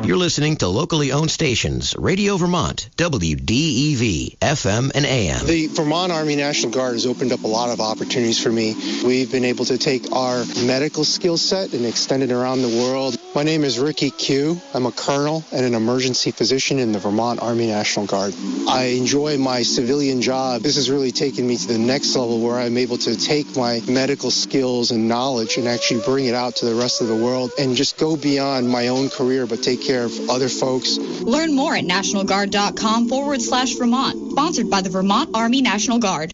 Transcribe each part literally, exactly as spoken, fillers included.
You're listening to locally owned stations, Radio Vermont, W D E V, F M and A M. The Vermont Army National Guard has opened up a lot of opportunities for me. We've been able to take our medical skill set and extend it around the world. My name is Ricky Q. I'm a colonel and an emergency physician in the Vermont Army National Guard. I enjoy my civilian job. This has really taken me to the next level where I'm able to take my medical skills and knowledge and actually bring it out to the rest of the world and just go beyond my own career but take care of other folks. Learn more at nationalguard.com forward slash Vermont. Sponsored by the Vermont Army National Guard.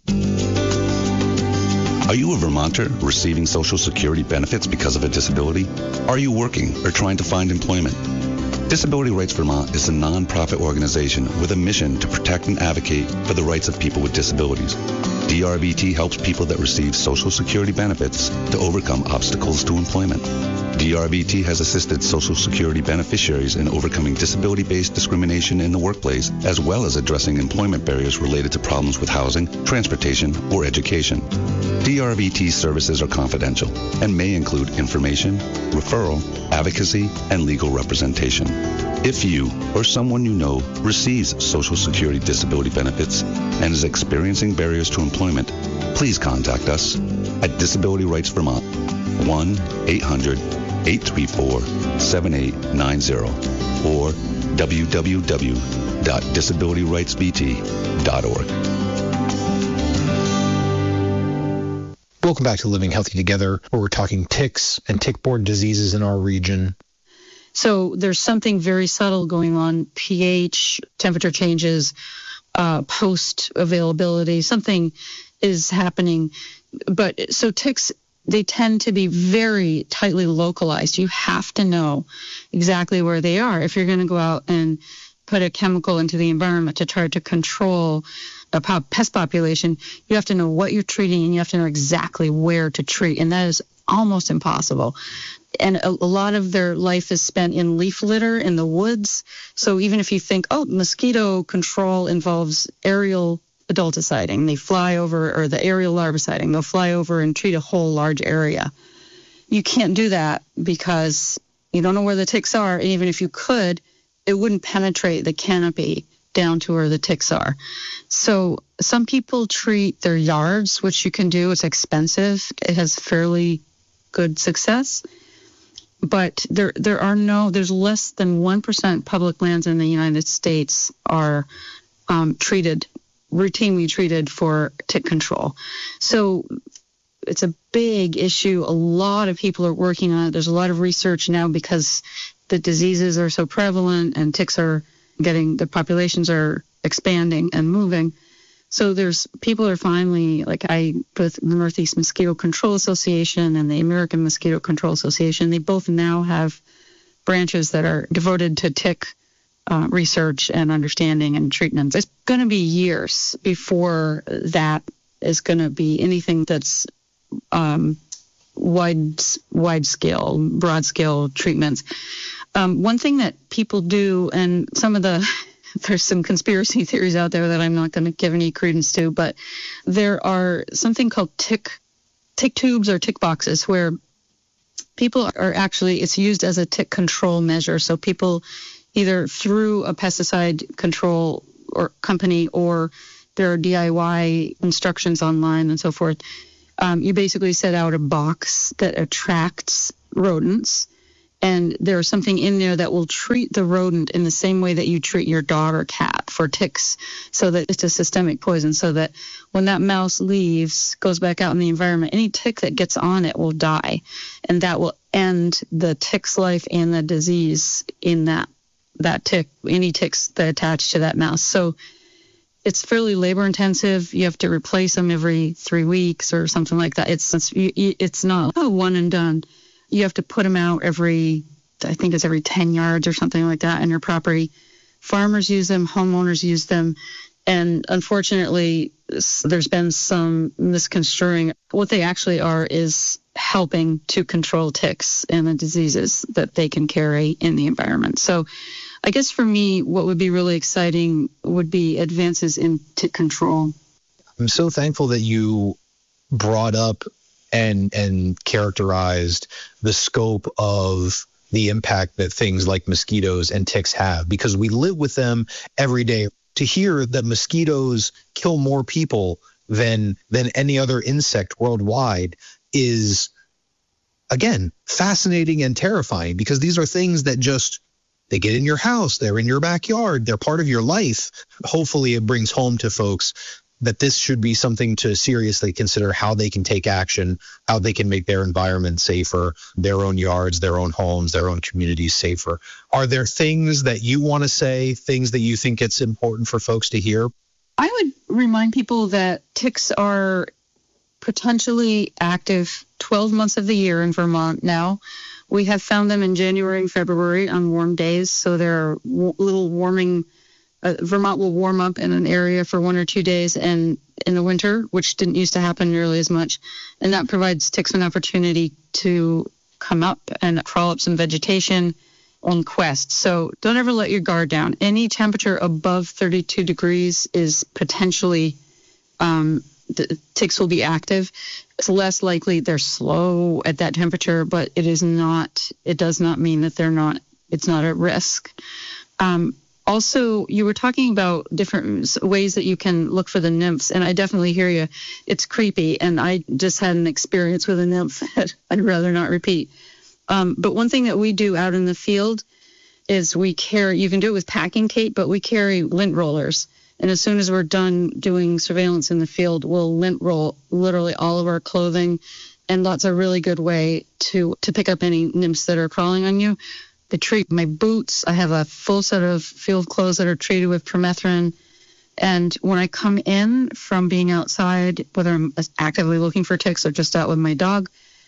Are you a Vermonter receiving Social Security benefits because of a disability? Are you working or trying to find employment? Disability Rights Vermont is a non-profit organization with a mission to protect and advocate for the rights of people with disabilities. D R V T helps people that receive Social Security benefits to overcome obstacles to employment. D R V T has assisted Social Security beneficiaries in overcoming disability-based discrimination in the workplace, as well as addressing employment barriers related to problems with housing, transportation, or education. D R V T services are confidential and may include information, referral, advocacy, and legal representation. If you or someone you know receives Social Security disability benefits and is experiencing barriers to employment, please contact us at Disability Rights Vermont, one eight hundred eight three four seven eight nine zero or w w w dot disability rights v t dot org. Welcome back to Living Healthy Together, where we're talking ticks and tick-borne diseases in our region. So there's something very subtle going on, pH, temperature changes, uh, post-availability, something is happening. But so ticks, they tend to be very tightly localized. You have to know exactly where they are. If you're going to go out and put a chemical into the environment to try to control a pest population, you have to know what you're treating and you have to know exactly where to treat. And that is almost impossible. And a, a lot of their life is spent in leaf litter in the woods. So even if you think, oh, mosquito control involves aerial adulticiding, they fly over, or the aerial larviciding, they'll fly over and treat a whole large area. You can't do that because you don't know where the ticks are. And even if you could, it wouldn't penetrate the canopy down to where the ticks are. So some people treat their yards, which you can do. It's expensive. It has fairly good success. But there there are no, there's less than one percent public lands in the United States are um, treated, routinely treated for tick control. So it's a big issue. A lot of people are working on it. There's a lot of research now because the diseases are so prevalent and ticks are getting, the populations are expanding and moving. So there's, people are finally, like I, with the Northeast Mosquito Control Association and the American Mosquito Control Association, they both now have branches that are devoted to tick uh, research and understanding and treatment. It's going to be years before that is going to be anything that's um, wide, wide scale, broad scale treatments. Um, one thing that people do, and some of the, there's some conspiracy theories out there that I'm not going to give any credence to, but there are something called tick, tick tubes or tick boxes where people are actually, it's used as a tick control measure. So people either through a pesticide control or company, or there are D I Y instructions online and so forth. Um, you basically set out a box that attracts rodents, and there's something in there that will treat the rodent in the same way that you treat your dog or cat for ticks, so that it's a systemic poison, so that when that mouse leaves, goes back out in the environment, any tick that gets on it will die, and that will end the tick's life and the disease in that that tick, any ticks that attach to that mouse. So it's fairly labor intensive. You have to replace them every three weeks or something like that. It's it's, it's not a one and done. You have to put them out every, I think it's every ten yards or something like that on your property. Farmers use them, homeowners use them, and unfortunately, there's been some misconstruing. What they actually are is helping to control ticks and the diseases that they can carry in the environment. So I guess for me, what would be really exciting would be advances in tick control. I'm so thankful that you brought up and and characterized the scope of the impact that things like mosquitoes and ticks have, because we live with them every day. To hear that mosquitoes kill more people than than any other insect worldwide is, again, fascinating and terrifying, because these are things that just, they get in your house, they're in your backyard, they're part of your life. Hopefully it brings home to folks that this should be something to seriously consider, how they can take action, how they can make their environment safer, their own yards, their own homes, their own communities safer. Are there things that you want to say, things that you think it's important for folks to hear? I would remind people that ticks are potentially active twelve months of the year in Vermont now. We have found them in January and February on warm days, so they're w- little warming. Uh, Vermont will warm up in an area for one or two days and in the winter, which didn't used to happen nearly as much. And that provides ticks an opportunity to come up and crawl up some vegetation on quest. So don't ever let your guard down. Any temperature above thirty-two degrees is potentially, um, the ticks will be active. It's less likely they're slow at that temperature, but it is not, it does not mean that they're not, it's not at risk. Um, Also, you were talking about different ways that you can look for the nymphs, and I definitely hear you. It's creepy, and I just had an experience with a nymph that I'd rather not repeat. Um, but one thing that we do out in the field is we carry, you can do it with packing, Kate, but we carry lint rollers. And as soon as we're done doing surveillance in the field, we'll lint roll literally all of our clothing, and that's a really good way to, to pick up any nymphs that are crawling on you. They treat my boots. I have a full set of field clothes that are treated with permethrin. And when I come in from being outside, whether I'm actively looking for ticks or just out with my dog,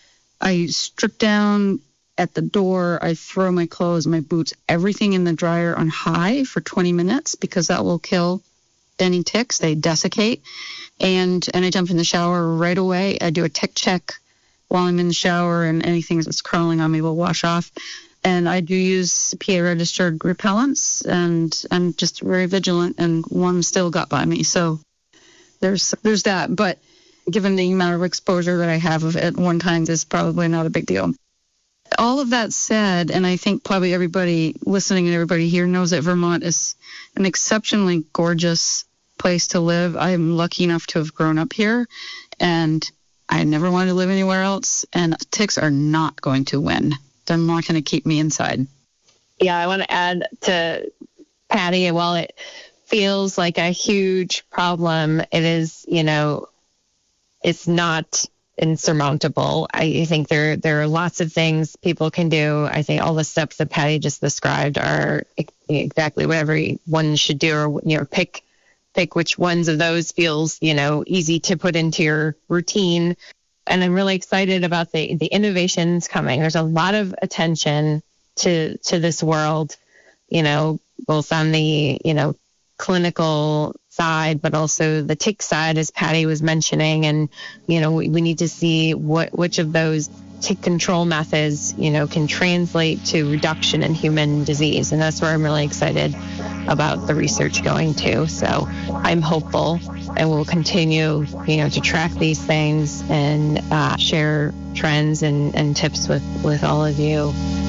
I strip down at the door. I throw my clothes, my boots, everything in the dryer on high for twenty minutes, because that will kill any ticks. They desiccate. And, and I jump in the shower right away. I do a tick check while I'm in the shower, and anything that's crawling on me will wash off. And I do use P A-registered repellents, and I'm just very vigilant, and one still got by me. So there's there's that. But given the amount of exposure that I have of it at one time, is probably not a big deal. All of that said, and I think probably everybody listening and everybody here knows that Vermont is an exceptionally gorgeous place to live. I am lucky enough to have grown up here, and I never wanted to live anywhere else. And ticks are not going to win. They're not going to keep me inside. Yeah, I want to add to Patty, while it feels like a huge problem, it is, you know, it's not insurmountable. I think there there are lots of things people can do. I think all the steps that Patty just described are exactly what everyone should do, or, you know, pick pick which ones of those feels, you know, easy to put into your routine. And I'm really excited about the, the innovations coming. There's a lot of attention to to this world, you know, both on the, you know, clinical side, but also the tick side, as Patty was mentioning. And, you know, we, we need to see what which of those tick control methods, you know, can translate to reduction in human disease. And that's where I'm really excited about the research going to. So I'm hopeful, and we'll continue, you know, to track these things and uh, share trends and, and tips with, with all of you.